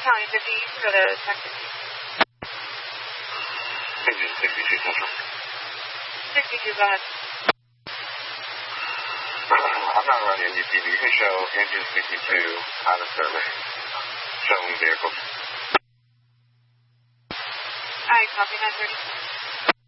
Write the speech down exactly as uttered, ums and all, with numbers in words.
County fifty for the Texas. Engine sixty-two Central. sixty-two, go ahead. I'm not running N D P, but you can show engine sixty-two out of service. Showing vehicles. Alright, copy nine thirty.